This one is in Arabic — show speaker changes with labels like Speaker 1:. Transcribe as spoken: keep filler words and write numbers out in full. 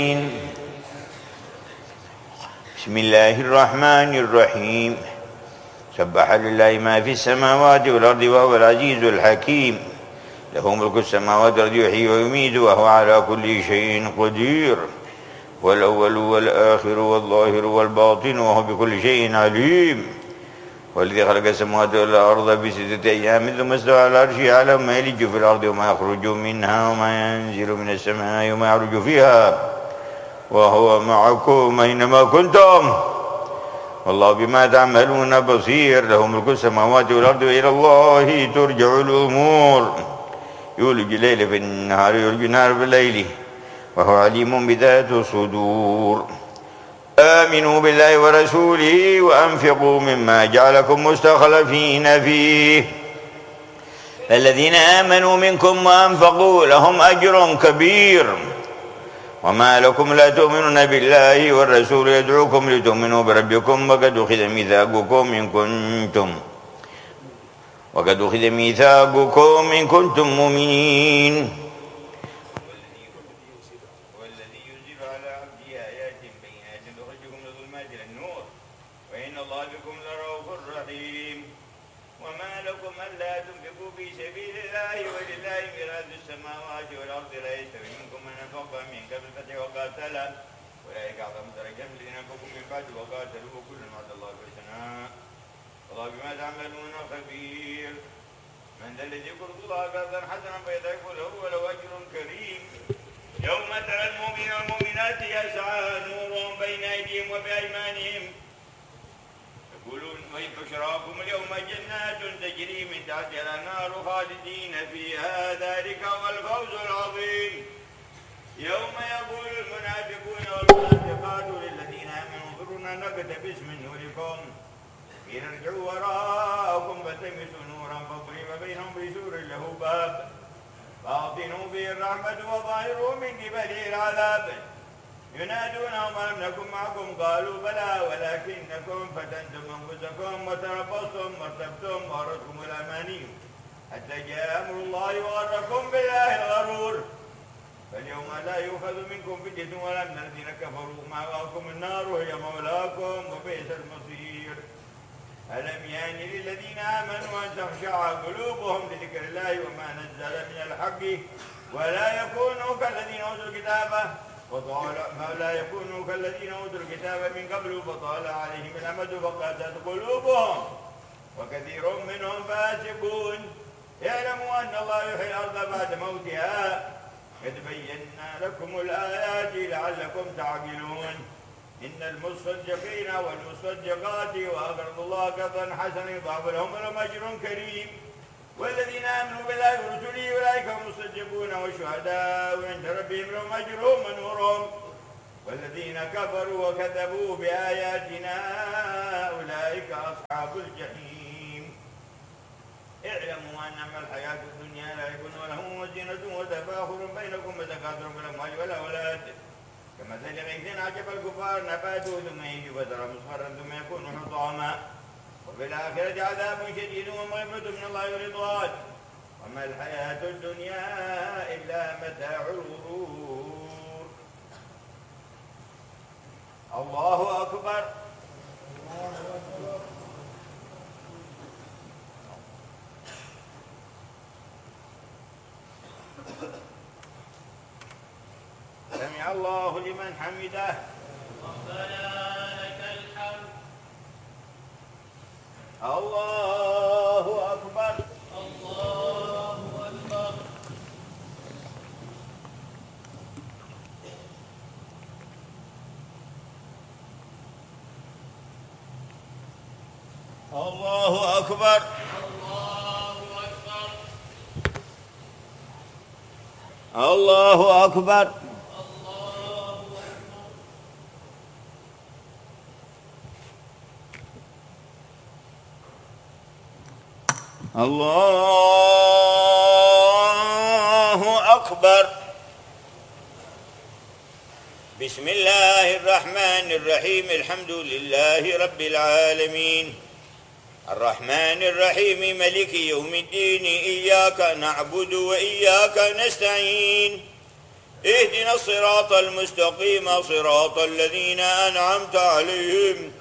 Speaker 1: بسم الله الرحمن الرحيم. سبح لله ما في السماوات والأرض وهو العزيز الحكيم. له ملك السماوات والأرض يحيي ويميت وهو على كل شيء قدير. والأول والآخر والظاهر والباطن وهو بكل شيء عليم. والذي خلق السماوات والأرض في ستة أيام ثم استوى على عرشه يعلم ما يلج في الأرض وما يخرج منها وما ينزل من السماء وما يعرج فيها وهو معكم أينما كنتم والله بما تعملون بصير. له ملك السماوات والأرض وإلى الله ترجع الأمور. يولج الليل في النهار يولج النهار في الليل وهو عليم بذات الصدور. آمنوا بالله ورسوله وأنفقوا مما جعلكم مستخلفين فيه الذين آمنوا منكم وأنفقوا لهم أجر كبير. وما لكم لا تؤمنون بالله والرسول يدعوكم لتؤمنوا بربكم وقد أخذ ميثاقكم إن كنتم وقد أخذ ميثاقكم إن كنتم مؤمنين. والذي ينزل على عبده آيات بينات يخرجكم من الظلمات إلى النور وإن الله بكم لرؤوف رحيم. وما لكم ألا تنفقوا في سبيل الله ولله ميراث السماوات والأرض لا يستوي منكم من أنفق من قبل الفتح وقاتل أولئك أعظم درجة من الذين أنفقوا من بعد وقاتلوا وكلا وعد الله الحسنى والله بما تعملون خبير. من ذا الذي يقرض الله قرضا حسنا فيضاعفه له وله أجر كريم. يوم ترى المؤمنين والمؤمنات يسعى نورهم بين أيديهم وبأيمانهم يقولون وبشراكم اليوم جنات تجري من تحتها الأنهار خالدين فيها ذلك هو الفوز العظيم. يوم يقول المنافقون والمنافقات للذين آمنوا انظرونا نقتبس من نوركم قيل ارجعوا وراءكم فالتمسوا نورا فاضرب بينهم بسور له باب باطنوا به الرحمة وظاهروا من قبله العذاب ينادونهم ألم نكن معكم قالوا بلى ولكنكم فتنتم أنفسكم وتربصتم وارتبتم وغرتكم الأماني حتى جاء أمر الله وغركم بالله الغرور. فاليوم لا يؤخذ منكم فدية ولا من الذين كفروا مأواكم النار وهي مولاكم وبئس المصير. ألم يان للذين آمنوا أن تخشع قلوبهم لذكر الله وما نزل من الحق ولا يكونوا كالذين أوتوا الكتاب وطال فلا يكونوا كالذين أوتوا الكتاب من قبل فطال عليهم الأمد فقست قلوبهم وكثير منهم فاسقون. اعلموا أن الله يحيي الأرض بعد موتها قد بينا لكم الآيات لعلكم تعقلون. إن المصدقين والمصدقات وأقرضوا الله قرضا حسنا يضاعف لهم ولهم أجر كريم. والذين آمنوا بالله ورسله أولئك هم المصدقون والشهداء عند ربهم لهم أجرهم ونورهم. والذين كفروا وكذبوا بآياتنا أولئك أصحاب الجحيم. اعلموا أنما الحياة الدنيا لعب ولهو وزينة وتفاخر بينكم وتكاثر في الأموال والأولاد كمثل غيث أعجب الكفار نباته ثم يجب فترى مصفرا ثم يكون حطاما وفي الآخرة عذاب شديد ومغفرة من الله ورضوان وما الحياة الدنيا إلا متاع الغرور. الله أكبر. سمع الله لمن حمده.
Speaker 2: ربنا لك الحمد.
Speaker 1: الله أكبر.
Speaker 2: الله أكبر.
Speaker 1: الله أكبر.
Speaker 2: الله
Speaker 1: الله
Speaker 2: أكبر.
Speaker 1: أكبر. الله أكبر. بسم الله الرحمن الرحيم. الحمد لله رب العالمين الرحمن الرحيم ملك يوم الدين إياك نعبد وإياك نستعين اهدنا الصراط المستقيم صراط الذين أنعمت عليهم